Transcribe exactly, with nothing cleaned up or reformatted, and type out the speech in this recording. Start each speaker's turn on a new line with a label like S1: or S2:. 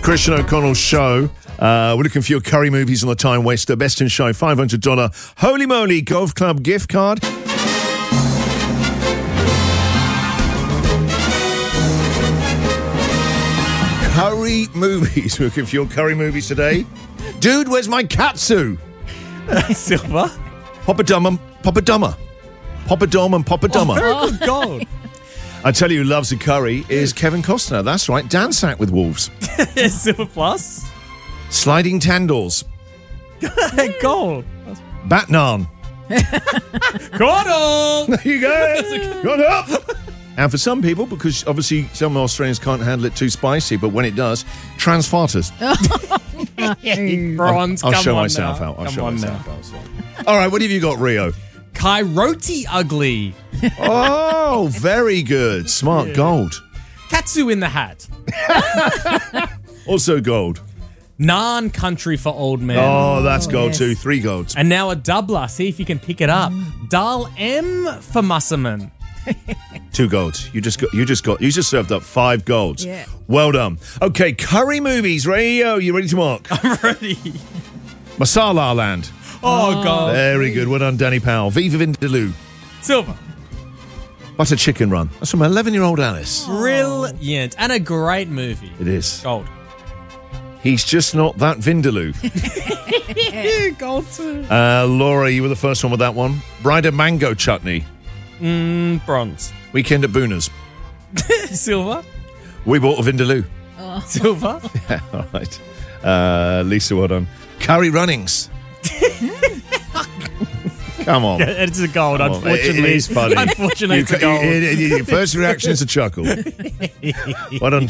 S1: Christian O'Connell's show. Uh, we're looking for your curry movies on the Time Waster. Best in Show, five hundred dollars Holy Moly Golf Club gift card. Curry movies. We're looking for your curry movies today. Dude, where's my katsu?
S2: Silver.
S1: Papa Dummer. Papa Dummer. Papa Dom and Papa Dummer.
S2: Oh, very good gold.
S1: I tell you who loves a curry is Kevin Costner. That's right. Dan sat with wolves.
S2: Silver plus.
S1: Sliding Tandles.
S2: Gold.
S1: Batnan.
S2: Gold.
S1: There you go. Got up. And for some people, because obviously some Australians can't handle it too spicy, but when it does, Transfarters.
S2: Bronze.
S1: I'll
S2: come
S1: show
S2: on
S1: myself
S2: now.
S1: out. I'll
S2: come
S1: show
S2: on
S1: myself
S2: now.
S1: out. So. All right, what have you got, Rio?
S2: Coyote ugly.
S1: Oh, very good. Smart
S2: Yeah.
S1: gold.
S2: Katsu in the hat.
S1: Also gold.
S2: Naan country for old men.
S1: Oh, that's gold
S3: yes.
S1: too. Three golds.
S2: And now a doubler. See if you can pick it up. Dal M for Musserman.
S1: Two golds. You just got. You just got. You just served up five golds.
S3: Yeah.
S1: Well done. Okay, curry movies. Rio, you ready to mark?
S2: I'm ready.
S1: Masala Land.
S2: Oh, God.
S1: Very good. Well done, Danny Powell. Viva Vindaloo.
S2: Silver.
S1: Butter Chicken Run. That's from eleven-year-old Alice.
S2: Brilliant. And a great movie.
S1: It is.
S2: Gold.
S1: He's just not that Vindaloo.
S2: Gold too.
S1: uh, Laura, you were the first one with that one. Brider Mango Chutney.
S2: Mm, bronze.
S1: Weekend at Booner's.
S2: Silver.
S1: We bought a Vindaloo.
S2: Silver.
S1: Yeah, all right. Uh, Lisa, well done. Curry Runnings. Come on.
S2: Yeah, it's a gold,
S1: Come on.
S2: unfortunately.
S1: It, it is funny.
S2: Unfortunately,
S1: You
S2: it's a
S1: ca-
S2: gold.
S1: it- it- it- first reaction is a chuckle. Well done,